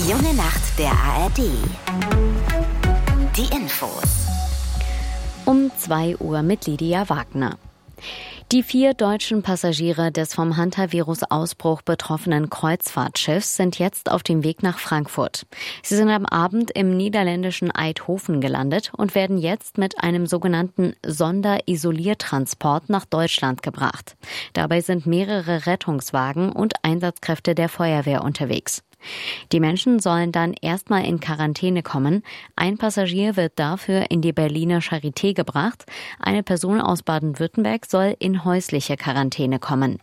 Die junge Nacht der ARD. Die Infos. Um 2 Uhr mit Lydia Wagner. Die 4 deutschen Passagiere des vom Hantavirus-Ausbruch betroffenen Kreuzfahrtschiffs sind jetzt auf dem Weg nach Frankfurt. Sie sind am Abend im niederländischen Eidhofen gelandet und werden jetzt mit einem sogenannten Sonderisoliertransport nach Deutschland gebracht. Dabei sind mehrere Rettungswagen und Einsatzkräfte der Feuerwehr unterwegs. Die Menschen sollen dann erstmal in Quarantäne kommen. Ein Passagier wird dafür in die Berliner Charité gebracht. Eine Person aus Baden-Württemberg soll in häusliche Quarantäne kommen.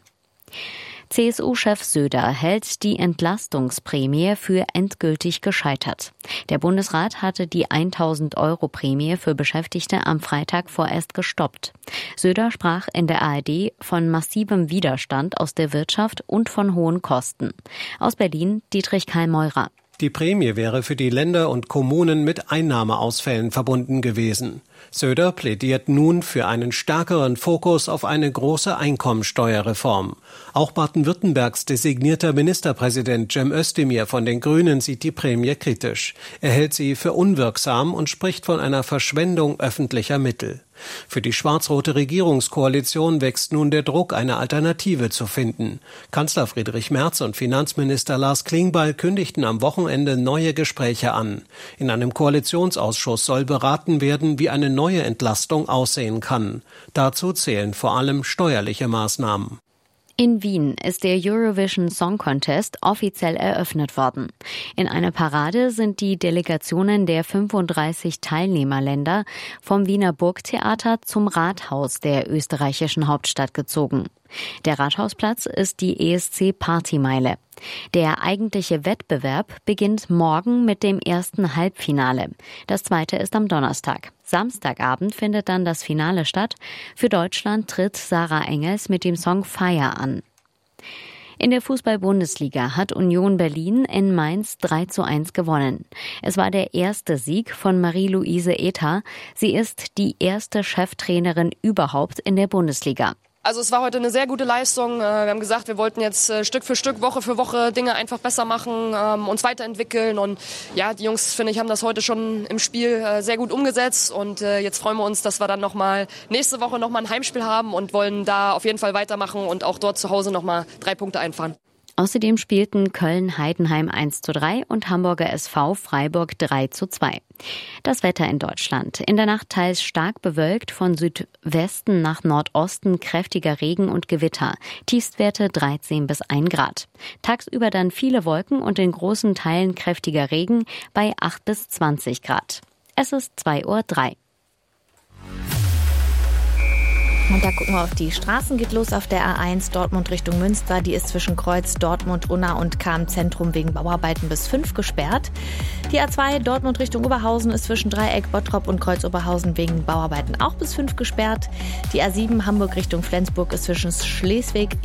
CSU-Chef Söder hält die Entlastungsprämie für endgültig gescheitert. Der Bundesrat hatte die 1.000 € Prämie für Beschäftigte am Freitag vorerst gestoppt. Söder sprach in der ARD von massivem Widerstand aus der Wirtschaft und von hohen Kosten. Aus Berlin Dietrich Karl-Meurer. Die Prämie wäre für die Länder und Kommunen mit Einnahmeausfällen verbunden gewesen. Söder plädiert nun für einen stärkeren Fokus auf eine große Einkommensteuerreform. Auch Baden-Württembergs designierter Ministerpräsident Cem Özdemir von den Grünen sieht die Prämie kritisch. Er hält sie für unwirksam und spricht von einer Verschwendung öffentlicher Mittel. Für die schwarz-rote Regierungskoalition wächst nun der Druck, eine Alternative zu finden. Kanzler Friedrich Merz und Finanzminister Lars Klingbeil kündigten am Wochenende neue Gespräche an. In einem Koalitionsausschuss soll beraten werden, wie eine neue Entlastung aussehen kann. Dazu zählen vor allem steuerliche Maßnahmen. In Wien ist der Eurovision Song Contest offiziell eröffnet worden. In einer Parade sind die Delegationen der 35 Teilnehmerländer vom Wiener Burgtheater zum Rathaus der österreichischen Hauptstadt gezogen. Der Rathausplatz ist die ESC Partymeile. Der eigentliche Wettbewerb beginnt morgen mit dem ersten Halbfinale. Das zweite ist am Donnerstag. Samstagabend findet dann das Finale statt. Für Deutschland tritt Sarah Engels mit dem Song Fire an. In der Fußball-Bundesliga hat Union Berlin in Mainz 3:1 gewonnen. Es war der erste Sieg von Marie-Louise Ether. Sie ist die erste Cheftrainerin überhaupt in der Bundesliga. Also es war heute eine sehr gute Leistung. Wir haben gesagt, wir wollten jetzt Stück für Stück, Woche für Woche Dinge einfach besser machen, uns weiterentwickeln. Und ja, die Jungs, finde ich, haben das heute schon im Spiel sehr gut umgesetzt. Und jetzt freuen wir uns, dass wir dann nächste Woche nochmal ein Heimspiel haben und wollen da auf jeden Fall weitermachen und auch dort zu Hause nochmal 3 Punkte einfahren. Außerdem spielten Köln-Heidenheim 1:3 und Hamburger SV Freiburg 3:2. Das Wetter in Deutschland. In der Nacht teils stark bewölkt, von Südwesten nach Nordosten kräftiger Regen und Gewitter. Tiefstwerte 13 bis 1 Grad. Tagsüber dann viele Wolken und in großen Teilen kräftiger Regen bei 8 bis 20 Grad. Es ist 2:03 Uhr. Und da gucken wir auf die Straßen. Geht los auf der A1 Dortmund Richtung Münster. Die ist zwischen Kreuz, Dortmund, Unna und KM-Zentrum wegen Bauarbeiten bis 5 gesperrt. Die A2 Dortmund Richtung Oberhausen ist zwischen Dreieck, Bottrop und Kreuz-Oberhausen wegen Bauarbeiten auch bis 5 gesperrt. Die A7 Hamburg Richtung Flensburg ist zwischen Schleswig,